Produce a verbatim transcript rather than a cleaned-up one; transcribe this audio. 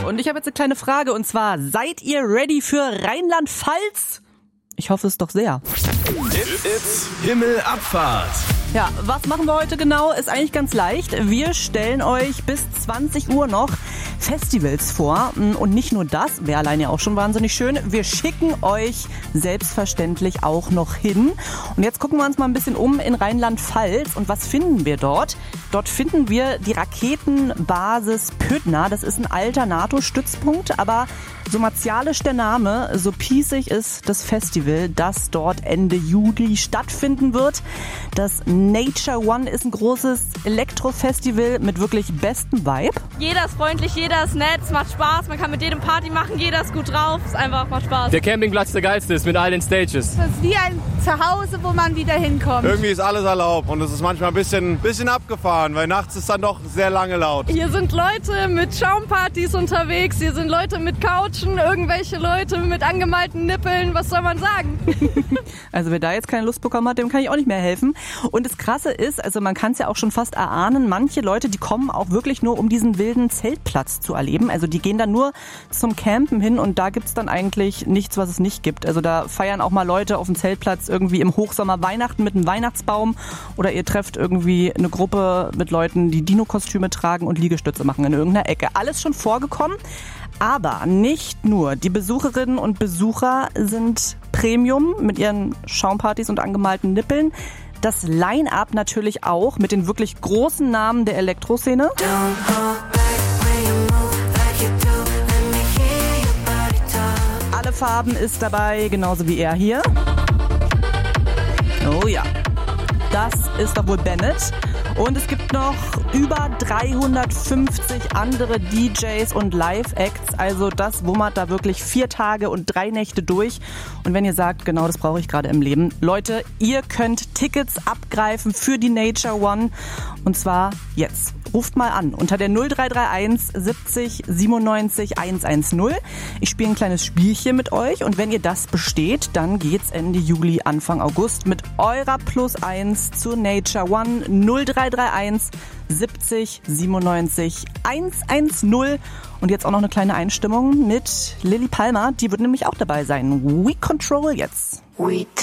Und ich habe jetzt eine kleine Frage und zwar, seid ihr ready für Rheinland-Pfalz? Ich hoffe es doch sehr. It's Himmelabfahrt. Ja, was machen wir heute genau? Ist eigentlich ganz leicht. Wir stellen euch bis zwanzig Uhr noch Festivals vor. Und nicht nur das, wäre allein ja auch schon wahnsinnig schön. Wir schicken euch selbstverständlich auch noch hin. Und jetzt gucken wir uns mal ein bisschen um in Rheinland-Pfalz. Und was finden wir dort? Dort finden wir die Raketenbasis Püttner. Das ist ein alter NATO-Stützpunkt, aber so martialisch der Name, so pießig ist das Festival, das dort Ende Juli stattfinden wird. Das Nature One ist ein großes Elektrofestival mit wirklich bestem Vibe. Jeder ist freundlich, jeder ist nett, es macht Spaß, man kann mit jedem Party machen, jeder ist gut drauf, es einfach macht Spaß. Der Campingplatz der geilste ist mit all den Stages. Das ist wie ein Zuhause, wo man wieder hinkommt. Irgendwie ist alles erlaubt und es ist manchmal ein bisschen, bisschen abgefahren, weil nachts ist dann doch sehr lange laut. Hier sind Leute mit Schaumpartys unterwegs, hier sind Leute mit Couchen, irgendwelche Leute mit angemalten Nippeln, was soll man sagen? Also wer da jetzt keine Lust bekommen hat, dem kann ich auch nicht mehr helfen. Und das Krasse ist, also man kann es ja auch schon fast erahnen, manche Leute, die kommen auch wirklich nur, um diesen wilden Zeltplatz zu erleben. Also die gehen dann nur zum Campen hin und da gibt's dann eigentlich nichts, was es nicht gibt. Also da feiern auch mal Leute auf dem Zeltplatz irgendwie im Hochsommer Weihnachten mit einem Weihnachtsbaum oder ihr trefft irgendwie eine Gruppe mit Leuten, die Dino-Kostüme tragen und Liegestütze machen in irgendeiner Ecke. Alles schon vorgekommen. Aber nicht nur die Besucherinnen und Besucher sind Premium mit ihren Schaumpartys und angemalten Nippeln. Das Line-Up natürlich auch mit den wirklich großen Namen der Elektroszene. Alle Farben ist dabei, genauso wie er hier. Oh ja, das ist doch wohl Bennett. Und es gibt noch über dreihundertfünfzig andere D Js und Live-Acts. Also das wummert da wirklich vier Tage und drei Nächte durch. Und wenn ihr sagt, genau das brauche ich gerade im Leben. Leute, ihr könnt Tickets abgreifen für die Nature One. Und zwar jetzt. Ruft mal an unter der null drei drei eins siebzig siebenundneunzig hundertzehn. Ich spiele ein kleines Spielchen mit euch und wenn ihr das besteht, dann geht's Ende Juli, Anfang August mit eurer Plus eins zur Nature One null drei drei eins siebzig siebenundneunzig hundertzehn. Und jetzt auch noch eine kleine Einstimmung mit Lilly Palmer, die wird nämlich auch dabei sein. We Control jetzt. We